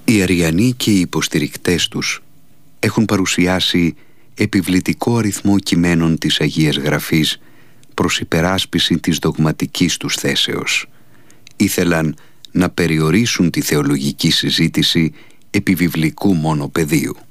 Οι Αριανοί και οι υποστηρικτές τους έχουν παρουσιάσει επιβλητικό αριθμό κειμένων της Αγίας Γραφής προς υπεράσπιση της δογματικής τους θέσεως. Ήθελαν να περιορίσουν τη θεολογική συζήτηση επί βιβλικού μόνο πεδίου.